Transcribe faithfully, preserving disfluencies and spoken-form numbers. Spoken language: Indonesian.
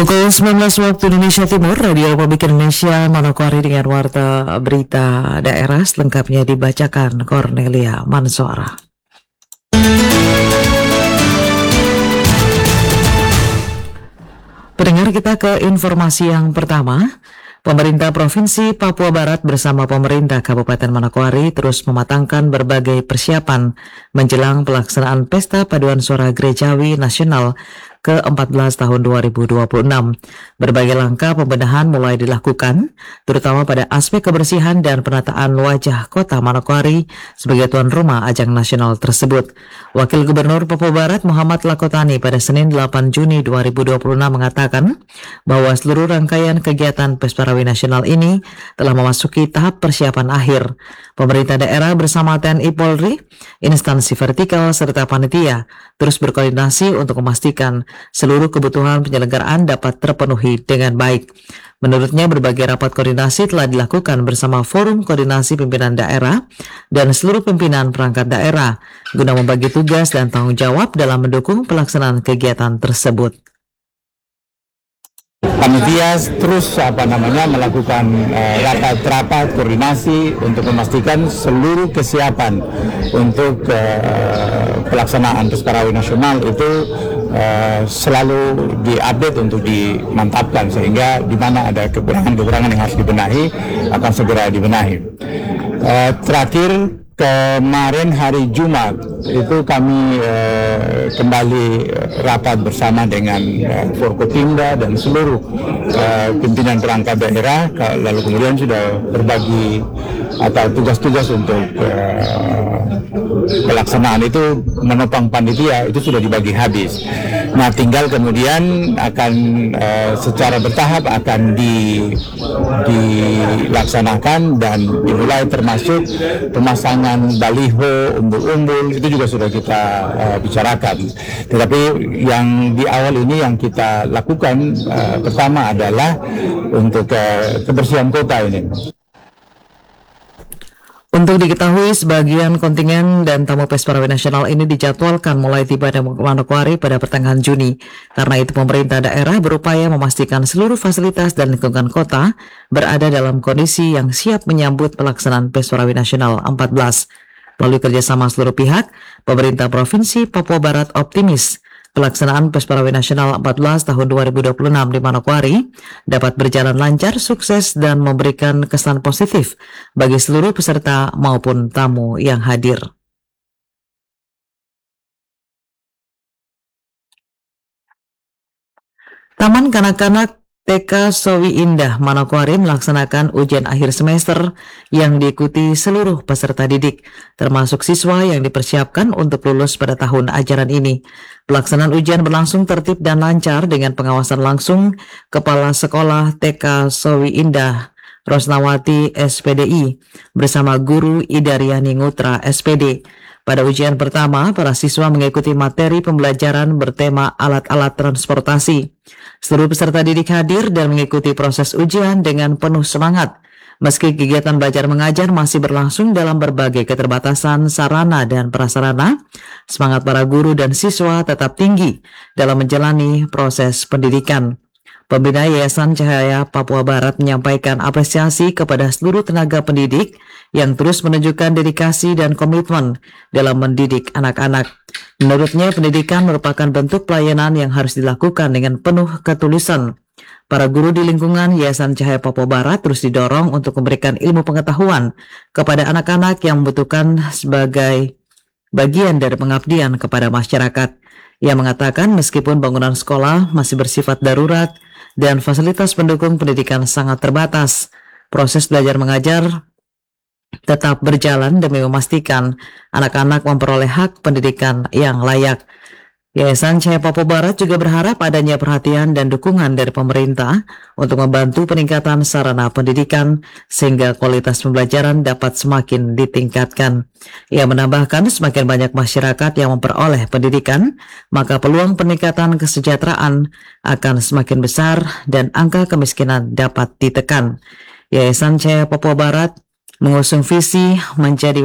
Pukul sembilan belas waktu Indonesia Timur, Radio Republik Indonesia Manokwari dengan warta berita daerah selengkapnya dibacakan Cornelia Mansora. Pendengar, kita ke informasi yang pertama. Pemerintah Provinsi Papua Barat bersama pemerintah Kabupaten Manokwari terus mematangkan berbagai persiapan menjelang pelaksanaan Pesta Paduan Suara Gerejawi Nasional ke empat belas tahun dua ribu dua puluh enam. Berbagai langkah pembenahan mulai dilakukan, terutama pada aspek kebersihan dan penataan wajah kota Manokwari sebagai tuan rumah ajang nasional tersebut. Wakil Gubernur Papua Barat Muhammad Lakotani pada Senin delapan Juni dua ribu dua puluh enam mengatakan bahwa seluruh rangkaian kegiatan Pesparawi Nasional ini telah memasuki tahap persiapan akhir. Pemerintah daerah bersama T N I Polri, instansi vertikal serta panitia terus berkoordinasi untuk memastikan seluruh kebutuhan penyelenggaraan dapat terpenuhi dengan baik. Menurutnya, berbagai rapat koordinasi telah dilakukan bersama Forum Koordinasi Pimpinan Daerah dan seluruh pimpinan perangkat daerah guna membagi tugas dan tanggung jawab dalam mendukung pelaksanaan kegiatan tersebut. Panitia terus apa namanya melakukan rapat-rapat uh, koordinasi untuk memastikan seluruh kesiapan untuk uh, pelaksanaan Pesparawi Nasional itu uh, selalu diupdate untuk dimantapkan, sehingga di mana ada kekurangan-kekurangan yang harus dibenahi akan segera dibenahi. Uh, terakhir kemarin hari Jumat itu kami eh, kembali rapat bersama dengan eh, Forkopimda dan seluruh eh, pimpinan perangkat daerah, lalu kemudian sudah berbagi atau tugas-tugas untuk eh, pelaksanaan itu menopang panitia itu sudah dibagi habis. Nah, tinggal kemudian akan eh, secara bertahap akan di, dilaksanakan dan dimulai, termasuk pemasangan baliho, umbul-umbul, itu juga sudah kita uh, bicarakan. Tetapi yang di awal ini yang kita lakukan uh, pertama adalah untuk uh, kebersihan kota ini. Untuk diketahui, sebagian kontingen dan tamu Pesparawi Nasional ini dijadwalkan mulai tiba di Manokwari pada pertengahan Juni. Karena itu, pemerintah daerah berupaya memastikan seluruh fasilitas dan lingkungan kota berada dalam kondisi yang siap menyambut pelaksanaan Pesparawi Nasional empat belas. Melalui kerjasama seluruh pihak, pemerintah Provinsi Papua Barat optimis pelaksanaan Pesparawi Nasional empat belas tahun dua ribu dua puluh enam di Manokwari dapat berjalan lancar, sukses, dan memberikan kesan positif bagi seluruh peserta maupun tamu yang hadir. Taman Kanak-kanak T K Sowi Indah Manokwari melaksanakan ujian akhir semester yang diikuti seluruh peserta didik, termasuk siswa yang dipersiapkan untuk lulus pada tahun ajaran ini. Pelaksanaan ujian berlangsung tertib dan lancar dengan pengawasan langsung Kepala Sekolah T K Sowi Indah Rosnawati S P D I bersama Guru Idaryani Ngutra S P D. Pada ujian pertama, para siswa mengikuti materi pembelajaran bertema alat-alat transportasi. Seluruh peserta didik hadir dan mengikuti proses ujian dengan penuh semangat. Meski kegiatan belajar mengajar masih berlangsung dalam berbagai keterbatasan sarana dan prasarana, semangat para guru dan siswa tetap tinggi dalam menjalani proses pendidikan. Pembina Yayasan Cahaya Papua Barat menyampaikan apresiasi kepada seluruh tenaga pendidik yang terus menunjukkan dedikasi dan komitmen dalam mendidik anak-anak. Menurutnya, pendidikan merupakan bentuk pelayanan yang harus dilakukan dengan penuh ketulusan. Para guru di lingkungan Yayasan Cahaya Papua Barat terus didorong untuk memberikan ilmu pengetahuan kepada anak-anak yang membutuhkan sebagai bagian dari pengabdian kepada masyarakat. Ia mengatakan meskipun bangunan sekolah masih bersifat darurat dan fasilitas pendukung pendidikan sangat terbatas, proses belajar mengajar tetap berjalan demi memastikan anak-anak memperoleh hak pendidikan yang layak. Yayasan Cahaya Papua Barat juga berharap adanya perhatian dan dukungan dari pemerintah untuk membantu peningkatan sarana pendidikan sehingga kualitas pembelajaran dapat semakin ditingkatkan. Ia menambahkan semakin banyak masyarakat yang memperoleh pendidikan, maka peluang peningkatan kesejahteraan akan semakin besar dan angka kemiskinan dapat ditekan. Yayasan Cahaya Papua Barat mengusung visi menjadi